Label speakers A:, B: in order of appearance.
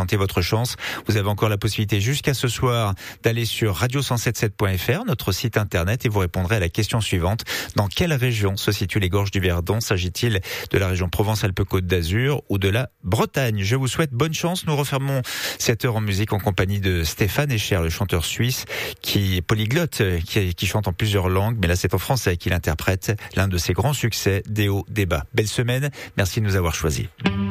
A: tenter votre chance. Vous avez encore la possibilité jusqu'à ce soir d'aller sur radio177.fr, notre site internet, et vous répondrez à la question suivante. Dans quelle région se situent les gorges du Verdon? S'agit-il de la région Provence-Alpes-Côte d'Azur ou de la Bretagne? Je vous souhaite bonne chance. Nous refermons cette heure en musique en compagnie de Stéphane Escher, le chanteur suisse qui est polyglotte, qui chante en plusieurs langues, mais là c'est en français qu'il interprète l'un de ses grands succès, Des hauts, des bas. Belle semaine, merci de nous avoir choisis.